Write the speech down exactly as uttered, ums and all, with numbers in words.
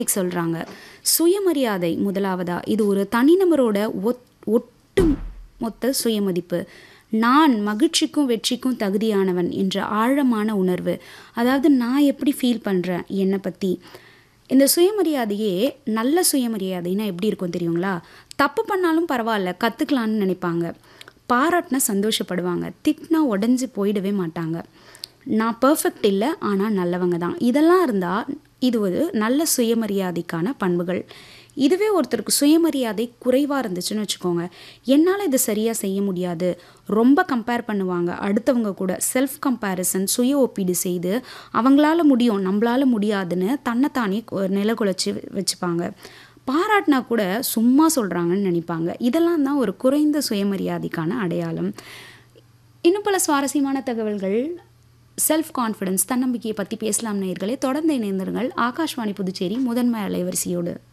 சொல்றாங்க. சுயமரியாதை முதலாவதா, இது ஒரு தனிநபரோட ஒத் ஒட்டு மொத்த சுயமதிப்பு. நான் மகிழ்ச்சிக்கும் வெற்றிக்கும் தகுதியானவன் என்ற ஆழமான உணர்வு. அதாவது நான் எப்படி ஃபீல் பண்றேன் என்னை பத்தி. இந்த சுயமரியாதையே நல்ல சுயமரியாதைன்னா எப்படி இருக்கும் தெரியுங்களா? தப்பு பண்ணாலும் பரவாயில்ல, கத்துக்கலான்னு நினைப்பாங்க. பாராட்டினா சந்தோஷப்படுவாங்க. திட்டினா உடஞ்சி போயிடவே மாட்டாங்க. நான் பெர்ஃபெக்ட் இல்லை, ஆனால் நல்லவங்க தான். இதெல்லாம் இருந்தால் இது ஒரு நல்ல சுயமரியாதைக்கான பண்புகள். இதுவே ஒருத்தருக்கு சுயமரியாதை குறைவாக இருந்துச்சுன்னு வச்சுக்கோங்க, என்னால் இது சரியாக செய்ய முடியாது, ரொம்ப கம்பேர் பண்ணுவாங்க அடுத்தவங்க கூட. செல்ஃப் கம்பேரிசன், சுய ஒப்பீடு செய்து அவங்களால முடியும் நம்மளால முடியாதுன்னு தன்னைத்தானே நிலகுலைச்சி வச்சுப்பாங்க. பாராட்டினா கூட சும்மா சொல்கிறாங்கன்னு நினைப்பாங்க. இதெல்லாம் தான் ஒரு குறைந்த சுயமரியாதைக்கான அடையாளம். இன்னும் பல சுவாரஸ்யமான தகவல்கள், செல்ஃப் கான்ஃபிடன்ஸ், தன்னம்பிக்கையை பற்றி பேசலாம் நேயர்களே. தொடர்ந்து இணைந்திருங்கள் ஆகாஷ்வாணி புதுச்சேரி முதன்மை அலைவரிசையோடு.